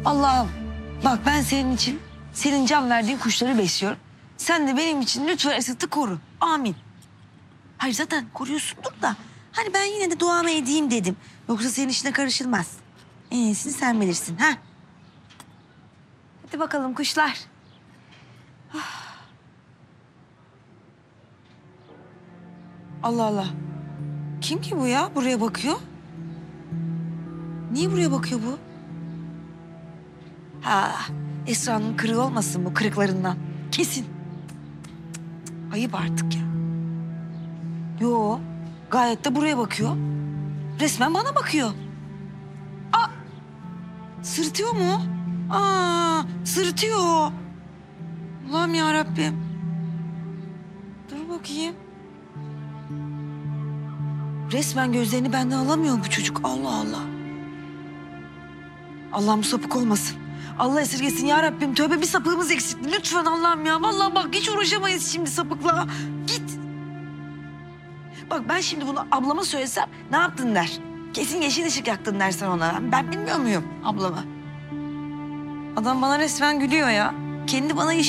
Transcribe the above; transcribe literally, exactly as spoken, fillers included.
Allah'ım bak ben senin için senin can verdiğin kuşları besliyorum. Sen de benim için lütfen Esat'ı koru. Amin. Hayır zaten koruyorsundur da hani ben yine de duamı edeyim dedim. Yoksa senin işine karışılmaz. En iyisini sen bilirsin ha. Hadi bakalım kuşlar. Ah. Allah Allah. Kim ki bu ya? Buraya bakıyor. Niye buraya bakıyor bu? Ha, Esra'nın kırığı olmasın bu kırıklarından. Kesin. Ayıp artık ya. Yo, gayet de buraya bakıyor. Resmen bana bakıyor. Aa, sırıtıyor mu? Aa, sırıtıyor. Allah'ım ya Rabbim. Dur bakayım. Resmen gözlerini benden alamıyor bu çocuk. Allah Allah. Allah'ım sapık olmasın. Allah esirgesin ya Rabbim. Tövbe bir sapığımız eksikti. Lütfen Allah'ım ya. Vallahi bak hiç uğraşamayız şimdi sapıkla. Git. Bak ben şimdi bunu ablama söylesem ne yaptın der. Kesin yeşil ışık yaktın dersen ona. Ben bilmiyor muyum ablama? Adam bana resmen gülüyor ya. Kendi bana yeşil